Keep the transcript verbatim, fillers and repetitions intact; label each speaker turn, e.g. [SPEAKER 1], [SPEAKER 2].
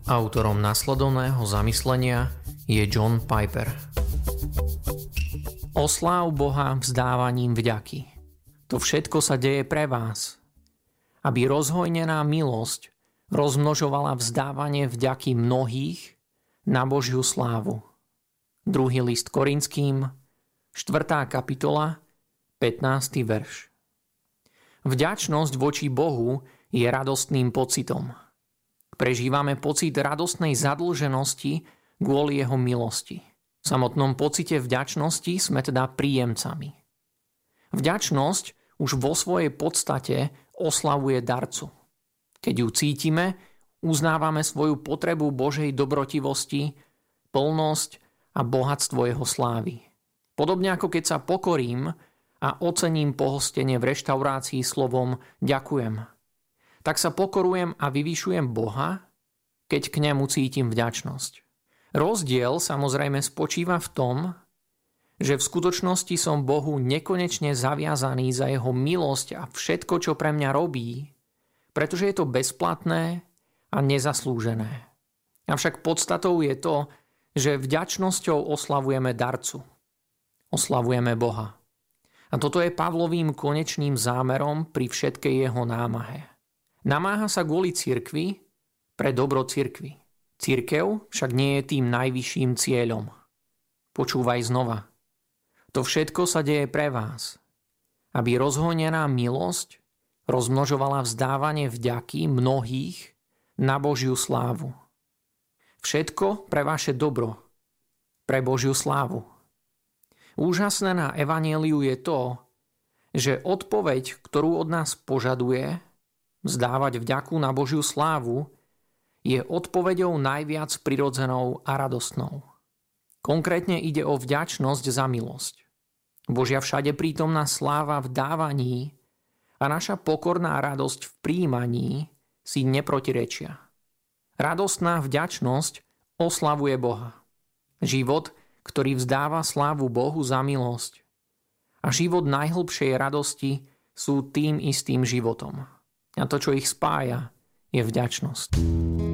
[SPEAKER 1] Autorom nasledovného zamyslenia je John Piper. Osláv Boha vzdávaním vďaky. To všetko sa deje pre vás, aby rozhojnená milosť rozmnožovala vzdávanie vďaky mnohých na Božiu slávu. Druhý list Korinským, štvrtá kapitola, pätnásty verš. Vďačnosť voči Bohu je radostným pocitom. Prežívame pocit radostnej zadlženosti kvôli jeho milosti. V samotnom pocite vďačnosti sme teda príjemcami. Vďačnosť už vo svojej podstate oslavuje darcu. Keď ju cítime, uznávame svoju potrebu Božej dobrotivosti, plnosť a bohatstvo jeho slávy. Podobne ako keď sa pokorím a ocením pohostenie v reštaurácii slovom ďakujem, tak sa pokorujem a vyvyšujem Boha, keď k nemu cítim vďačnosť. Rozdiel samozrejme spočíva v tom, že v skutočnosti som Bohu nekonečne zaviazaný za jeho milosť a všetko, čo pre mňa robí, pretože je to bezplatné a nezaslúžené. Avšak podstatou je to, že vďačnosťou oslavujeme darcu. Oslavujeme Boha. A toto je Pavlovým konečným zámerom pri všetkej jeho námahe. Namáha sa kvôli cirkvi pre dobro cirkvi. Cirkev však nie je tým najvyšším cieľom. Počúvaj znova. To všetko sa deje pre vás, aby rozhojnená milosť rozmnožovala vzdávanie vďaky mnohých na Božiu slávu. Všetko pre vaše dobro, pre Božiu slávu. Úžasné na evanjeliu je to, že odpoveď, ktorú od nás požaduje, vzdávať vďaku na Božiu slávu, je odpoveďou najviac prirodzenou a radostnou. Konkrétne ide o vďačnosť za milosť. Božia všade prítomná sláva v dávaní a naša pokorná radosť v prijímaní si neprotirečia. Radostná vďačnosť oslavuje Boha. Život, ktorý vzdáva slávu Bohu za milosť, a život najhlbšej radosti sú tým istým životom. A to, čo ich spája, je vďačnosť.